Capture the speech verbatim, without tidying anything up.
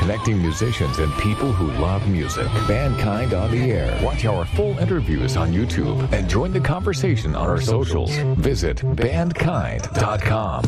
connecting musicians and people who love music. Bandkind on the Air. Watch our full interviews on YouTube and join the conversation on our socials. Visit bandkind dot com.